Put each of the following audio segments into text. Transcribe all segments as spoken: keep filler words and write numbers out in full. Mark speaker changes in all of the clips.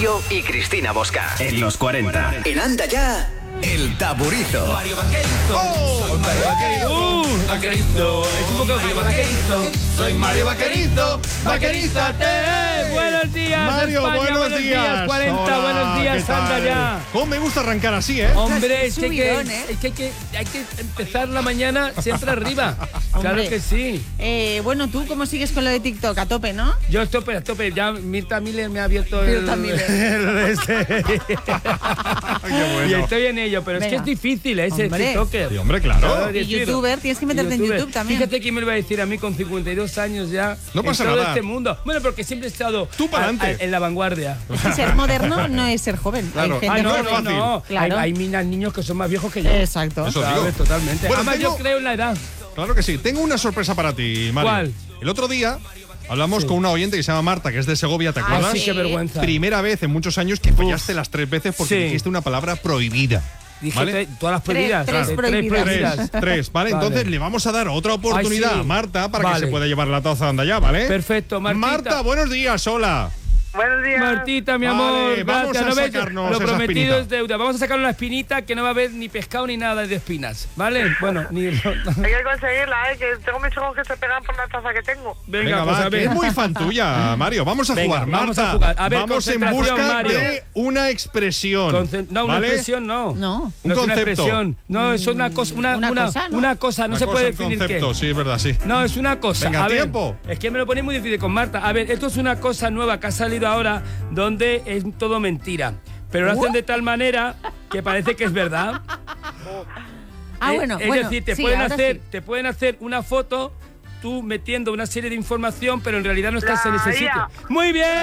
Speaker 1: Mario y Cristina Bosca. En los cuarenta. En Anda Ya, El Taburizo.
Speaker 2: Mario Vaquerito.
Speaker 3: ¡Oh!
Speaker 2: Soy Mario Vaquerito.
Speaker 3: ¡Uh!
Speaker 2: Vaquerito. Es un poco Mario Vaquerito. Soy Mario Vaquerito. Vaquerízate.
Speaker 3: Buenos días,
Speaker 4: Mario,
Speaker 3: España,
Speaker 4: buenos,
Speaker 3: buenos días.
Speaker 4: días.
Speaker 3: cuarenta,
Speaker 4: Hola,
Speaker 3: buenos días,
Speaker 4: ¿qué tal?
Speaker 3: Anda Ya.
Speaker 4: ¿Cómo me gusta arrancar así, eh?
Speaker 3: Hombre, es que,
Speaker 5: Subidón,
Speaker 3: que-
Speaker 5: ¿eh?
Speaker 3: es que hay, que hay que empezar la mañana siempre arriba. Claro
Speaker 5: Hombre.
Speaker 3: que sí.
Speaker 5: Eh, bueno, ¿tú cómo sigues con lo de TikTok? A tope, ¿no?
Speaker 3: Yo estoy a tope. Ya Mirta Miller me ha abierto el...
Speaker 5: Mirta Miller.
Speaker 3: el este.
Speaker 4: Qué bueno.
Speaker 3: Y estoy en ello, pero es que
Speaker 5: Venga.
Speaker 3: es difícil, ¿eh? Ese
Speaker 5: Hombre.
Speaker 3: TikToker.
Speaker 4: Sí, hombre, claro.
Speaker 3: Claro,
Speaker 5: Y
Speaker 3: decir,
Speaker 5: youtuber, tienes que meterte
Speaker 3: y
Speaker 5: en
Speaker 3: youtuber.
Speaker 5: YouTube también.
Speaker 3: Fíjate quién me lo va a decir a mí con cincuenta y dos años ya.
Speaker 4: No pasa
Speaker 3: en todo
Speaker 4: nada.
Speaker 3: este mundo. Bueno, porque siempre he estado
Speaker 4: Tú
Speaker 3: a-
Speaker 4: pa'lante.
Speaker 3: a- en la vanguardia.
Speaker 5: Es que ser moderno no es ser joven.
Speaker 4: Claro.
Speaker 5: Hay gente
Speaker 3: Ay, no,
Speaker 5: joven.
Speaker 3: no,
Speaker 4: fácil.
Speaker 3: no.
Speaker 5: Claro.
Speaker 3: Hay, hay minas, niños que son más viejos que yo.
Speaker 5: Exacto.
Speaker 4: Eso
Speaker 3: Claro,
Speaker 4: digo.
Speaker 3: totalmente.
Speaker 4: Bueno,
Speaker 3: Además,
Speaker 4: tengo-
Speaker 3: yo creo en la edad.
Speaker 4: Claro que sí. Tengo una sorpresa para ti, Mario.
Speaker 3: ¿Cuál?
Speaker 4: El otro día hablamos
Speaker 3: Sí.
Speaker 4: con una oyente que se llama Marta, que es de Segovia, ¿te
Speaker 5: Ah,
Speaker 4: acuerdas?
Speaker 3: Así
Speaker 5: sí.
Speaker 3: que vergüenza.
Speaker 4: Primera vez en muchos años que fallaste las tres veces porque
Speaker 3: Sí.
Speaker 4: dijiste una palabra prohibida.
Speaker 3: Dije
Speaker 4: ¿vale?
Speaker 3: tre- todas las prohibidas.
Speaker 5: tres
Speaker 3: claro.
Speaker 5: prohibidas.
Speaker 4: Tres, tres, ¿vale?
Speaker 3: Vale.
Speaker 4: Entonces le vamos a dar otra oportunidad
Speaker 3: Ay, sí.
Speaker 4: a Marta para que
Speaker 3: Vale.
Speaker 4: se pueda llevar la taza de Anda Ya, ¿vale?
Speaker 3: Perfecto, Martita.
Speaker 4: Marta, buenos días, hola.
Speaker 6: Buenos días.
Speaker 3: Martita, mi
Speaker 4: Vale,
Speaker 3: amor,
Speaker 4: vamos
Speaker 3: gracias.
Speaker 4: a
Speaker 3: ¿No ves?
Speaker 4: sacarnos
Speaker 3: Lo
Speaker 4: esa
Speaker 3: prometido
Speaker 4: espinita.
Speaker 3: es deuda. Vamos a sacar una espinita que no va a haber ni pescado ni nada de espinas, ¿vale? Bueno, ni...
Speaker 6: Hay que conseguirla, ¿eh? Que tengo mis ojos que se pegan por la taza que tengo.
Speaker 3: Venga,
Speaker 4: Venga,
Speaker 3: pues
Speaker 4: va,
Speaker 3: a
Speaker 4: que
Speaker 3: ver.
Speaker 4: es muy fan tuya, Mario. Vamos a
Speaker 3: Venga,
Speaker 4: jugar,
Speaker 3: vamos
Speaker 4: Marta.
Speaker 3: a jugar. A ver,
Speaker 4: vamos en
Speaker 3: concentración,
Speaker 4: busca
Speaker 3: Mario.
Speaker 4: de una expresión.
Speaker 3: Concent- no, una
Speaker 4: ¿vale?
Speaker 3: expresión no.
Speaker 5: No.
Speaker 3: No
Speaker 4: Un
Speaker 3: es una
Speaker 4: concepto.
Speaker 3: expresión. No, es una cosa, una,
Speaker 5: Una
Speaker 3: una,
Speaker 5: cosa, ¿no?
Speaker 3: una cosa, no
Speaker 4: Una
Speaker 3: se
Speaker 4: cosa,
Speaker 3: puede
Speaker 4: un
Speaker 3: definir
Speaker 4: concepto,
Speaker 3: qué.
Speaker 4: sí, es verdad, sí.
Speaker 3: No, es una cosa.
Speaker 4: Venga,
Speaker 3: a ver,
Speaker 4: tiempo.
Speaker 3: es que me lo ponéis muy difícil con Marta. A ver, esto es una cosa nueva que ha salido ahora donde es todo mentira. Pero lo hacen de tal manera que parece que es verdad.
Speaker 5: Ah,
Speaker 3: Eh,
Speaker 5: bueno,
Speaker 3: es
Speaker 5: bueno.
Speaker 3: decir, te
Speaker 5: sí,
Speaker 3: pueden
Speaker 5: ahora
Speaker 3: hacer,
Speaker 5: sí.
Speaker 3: te pueden hacer una foto tú metiendo una serie de información, pero en realidad no estás en ese
Speaker 6: La
Speaker 3: sitio.
Speaker 6: I A.
Speaker 3: Muy bien.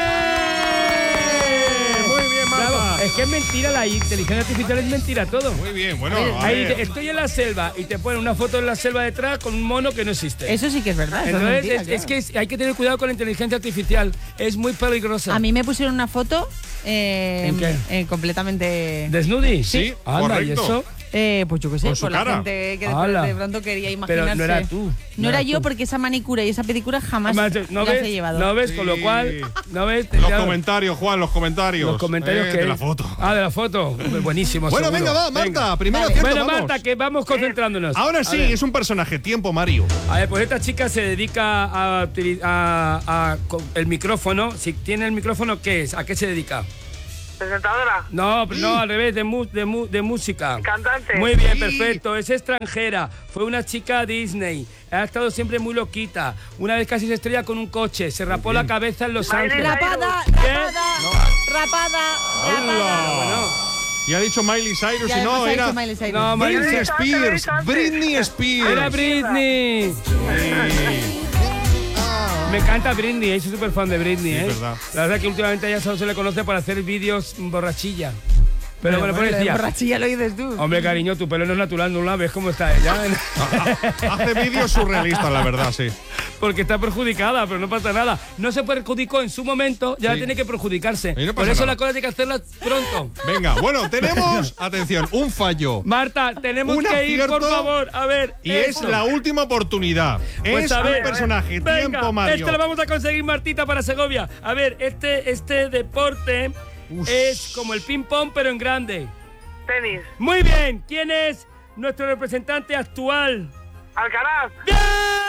Speaker 4: Muy bien, Marta.
Speaker 3: Bravo. Es que es mentira, la inteligencia artificial es mentira todo.
Speaker 4: Muy bien, bueno, a
Speaker 3: Ahí
Speaker 4: ver.
Speaker 3: te- estoy en la selva y te ponen una foto en la selva detrás con un mono que no existe.
Speaker 5: Eso sí que es verdad. eso es
Speaker 3: Entonces,
Speaker 5: mentira,
Speaker 3: es, es
Speaker 5: claro.
Speaker 3: que es- hay que tener cuidado con la inteligencia artificial. Es muy peligrosa.
Speaker 5: A mí me pusieron una foto eh,
Speaker 3: ¿En qué?
Speaker 5: eh, completamente...
Speaker 3: ¿Desnudi?
Speaker 4: Sí,
Speaker 3: Anda, ¿y
Speaker 4: correcto.
Speaker 3: eso?
Speaker 5: Eh, pues yo qué sé,
Speaker 4: Con su
Speaker 5: por la
Speaker 4: cara.
Speaker 5: gente que de,
Speaker 3: Hala.
Speaker 5: de pronto quería
Speaker 3: Pero
Speaker 5: imaginarse.
Speaker 3: no era tú.
Speaker 5: No era yo
Speaker 3: tú.
Speaker 5: porque esa manicura y esa pedicura jamás
Speaker 3: Además, ¿no
Speaker 5: las
Speaker 3: ves?
Speaker 5: he llevado.
Speaker 3: ¿No ves?
Speaker 4: Sí.
Speaker 3: Con lo cual, ¿no ves?
Speaker 4: Los
Speaker 3: Ya-
Speaker 4: comentarios, Juan, los comentarios.
Speaker 3: Los comentarios
Speaker 4: eh,
Speaker 3: que
Speaker 4: de la foto.
Speaker 3: Ah, de la foto. Buenísimo.
Speaker 4: Bueno,
Speaker 3: seguro.
Speaker 4: venga, va, Marta.
Speaker 3: Venga.
Speaker 4: Primero
Speaker 5: Vale.
Speaker 4: acierto,
Speaker 3: Bueno,
Speaker 4: vamos.
Speaker 3: Marta, que vamos concentrándonos.
Speaker 4: Ahora
Speaker 3: A
Speaker 4: sí,
Speaker 3: ver.
Speaker 4: es un personaje. Tiempo, Mario.
Speaker 3: A ver, pues esta chica se dedica a, utili- a- a- con el micrófono. Si tiene el micrófono, ¿qué es? ¿A qué se dedica?
Speaker 6: Presentadora.
Speaker 3: No, pero no, al revés, de, mu- de, mu- de música.
Speaker 6: Cantante.
Speaker 3: Muy bien,
Speaker 4: Sí.
Speaker 3: perfecto. Es extranjera. Fue una chica Disney. Ha estado siempre muy loquita. Una vez casi se estrella con un coche. Se rapó la cabeza en Los
Speaker 6: Miley
Speaker 3: Ángeles.
Speaker 5: Rapada,
Speaker 3: ¿Qué?
Speaker 5: rapada, rapada, rapada.
Speaker 4: ¡Hola! Y ha dicho Miley Cyrus
Speaker 5: Y
Speaker 4: y no,
Speaker 5: además ha
Speaker 4: era
Speaker 5: dicho Miley Cyrus.
Speaker 3: No, Miley
Speaker 4: Britney
Speaker 6: Cyrus.
Speaker 4: Spears.
Speaker 6: Antes.
Speaker 4: Britney Spears.
Speaker 3: Era Britney.
Speaker 4: Sí.
Speaker 3: Me encanta Britney, soy súper fan de Britney,
Speaker 4: Sí,
Speaker 3: ¿eh?
Speaker 4: verdad.
Speaker 3: La verdad que últimamente a ella solo se le conoce por hacer vídeos borrachilla. Pero bueno,
Speaker 5: lo de
Speaker 3: pobrecilla.
Speaker 5: borrachilla lo dices tú.
Speaker 3: Hombre, cariño, tu pelo no es natural, no la ves cómo está ella.
Speaker 4: Hace vídeos surrealistas, la verdad, sí.
Speaker 3: Porque está perjudicada, pero no pasa nada. No se perjudicó en su momento, ya
Speaker 4: Sí.
Speaker 3: tiene que perjudicarse.
Speaker 4: Y no
Speaker 3: Por
Speaker 4: pasa
Speaker 3: eso
Speaker 4: nada.
Speaker 3: la cosa hay que hacerla pronto.
Speaker 4: Venga, bueno, tenemos, atención, un fallo.
Speaker 3: Marta, tenemos
Speaker 4: Un
Speaker 3: que ir, por
Speaker 4: acierto
Speaker 3: favor. A ver.
Speaker 4: Y es
Speaker 3: eso.
Speaker 4: la última oportunidad.
Speaker 3: Pues
Speaker 4: es
Speaker 3: a ver,
Speaker 4: un personaje.
Speaker 3: venga,
Speaker 4: Tiempo, Mario.
Speaker 3: Este lo vamos a conseguir, Martita, para Segovia. A ver, este, este deporte
Speaker 4: Ush.
Speaker 3: es como el ping-pong, pero en grande.
Speaker 6: Tenis.
Speaker 3: Muy bien, ¿quién es nuestro representante actual?
Speaker 6: Alcaraz.
Speaker 3: ¡Bien!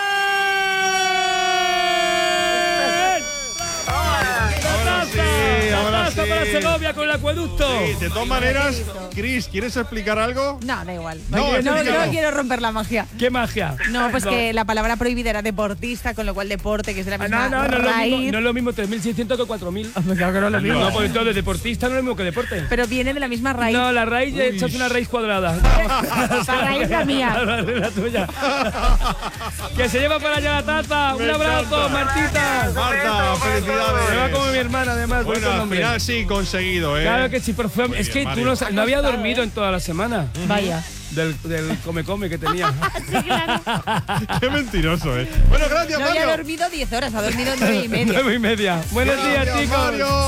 Speaker 4: Ahora sí, ahora
Speaker 3: Taza
Speaker 4: sí.
Speaker 3: para Segovia con el acueducto.
Speaker 4: Sí, de todas maneras, Chris, ¿quieres explicar algo?
Speaker 5: No, da igual.
Speaker 4: No,
Speaker 5: No,
Speaker 4: es
Speaker 5: no,
Speaker 4: que
Speaker 5: no
Speaker 4: no.
Speaker 5: quiero romper la magia.
Speaker 3: ¡Qué magia!
Speaker 5: No, pues que la palabra prohibida era deportista, con lo cual deporte, que es de la
Speaker 3: Ah,
Speaker 5: misma
Speaker 3: No, no, no, es lo
Speaker 5: raíz.
Speaker 3: mismo, no es lo mismo tres mil seiscientos que cuatro mil.
Speaker 5: Hombre, claro que no es lo mismo.
Speaker 3: No, pues entonces deportista no es lo mismo que deporte.
Speaker 5: Pero viene de la misma raíz.
Speaker 3: No, la raíz
Speaker 4: Uy.
Speaker 3: echas una raíz cuadrada.
Speaker 5: La raíz la mía.
Speaker 3: La raíz la tuya. Que se lleva para allá la taza. Un
Speaker 4: Me
Speaker 3: abrazo,
Speaker 4: encanta.
Speaker 3: Martita.
Speaker 4: Marta, felicidades.
Speaker 3: Se va como mi hermana, además. bonito
Speaker 4: Bueno, al
Speaker 3: nombre.
Speaker 4: final sí, conseguido, ¿eh?
Speaker 3: Claro que sí, pero fue,
Speaker 4: Muy
Speaker 3: es
Speaker 4: bien,
Speaker 3: que tú
Speaker 4: Mario.
Speaker 3: no, sa- no había dormido en toda la semana
Speaker 5: Vaya.
Speaker 3: del, del come come que tenía.
Speaker 4: Qué mentiroso, ¿eh? Bueno, gracias,
Speaker 5: No había
Speaker 4: Mario.
Speaker 5: dormido diez horas, ha dormido nueve y media.
Speaker 3: Nueve y media. Buenos días,
Speaker 4: Gracias,
Speaker 3: chicos.
Speaker 4: Mario.